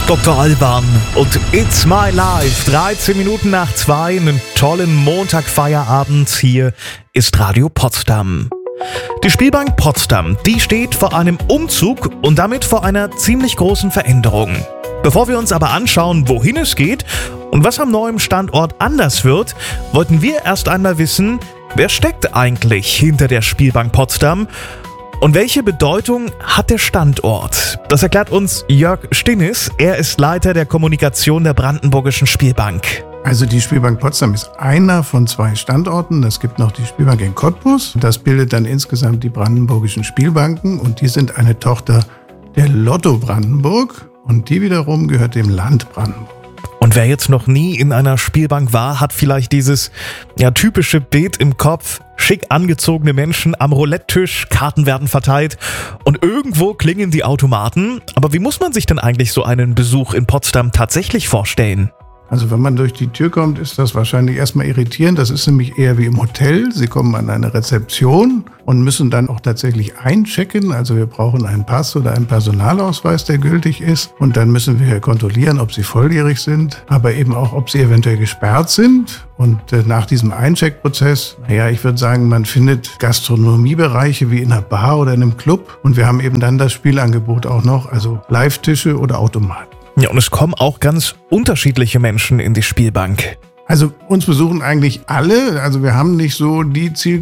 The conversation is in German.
Dr. Alban und It's My Life. 13 Minuten nach 2, einen tollen Montagfeierabend. Hier ist Radio Potsdam. Die Spielbank Potsdam, die steht vor einem Umzug und damit vor einer ziemlich großen Veränderung. Bevor wir uns aber anschauen, wohin es geht und was am neuen Standort anders wird, wollten wir erst einmal wissen, wer steckt eigentlich hinter der Spielbank Potsdam? Und welche Bedeutung hat der Standort? Das erklärt uns Jörg Stinnes. Er ist Leiter der Kommunikation der Brandenburgischen Spielbank. Also die Spielbank Potsdam ist einer von 2 Standorten. Es gibt noch die Spielbank in Cottbus. Das bildet dann insgesamt die Brandenburgischen Spielbanken und die sind eine Tochter der Lotto Brandenburg und die wiederum gehört dem Land Brandenburg. Und wer jetzt noch nie in einer Spielbank war, hat vielleicht dieses typische Bild im Kopf. Schick angezogene Menschen am Roulette-Tisch, Karten werden verteilt und irgendwo klingen die Automaten. Aber wie muss man sich denn eigentlich so einen Besuch in Potsdam tatsächlich vorstellen? Also wenn man durch die Tür kommt, ist das wahrscheinlich erstmal irritierend. Das ist nämlich eher wie im Hotel. Sie kommen an eine Rezeption und müssen dann auch tatsächlich einchecken. Also wir brauchen einen Pass oder einen Personalausweis, der gültig ist. Und dann müssen wir kontrollieren, ob sie volljährig sind, aber eben auch, ob sie eventuell gesperrt sind. Und nach diesem Eincheckprozess, ich würde sagen, man findet Gastronomiebereiche wie in einer Bar oder in einem Club. Und wir haben eben dann das Spielangebot auch noch, also Live-Tische oder Automaten. Ja, und es kommen auch ganz unterschiedliche Menschen in die Spielbank. Also uns besuchen eigentlich alle. Also wir haben nicht so die Zielgruppe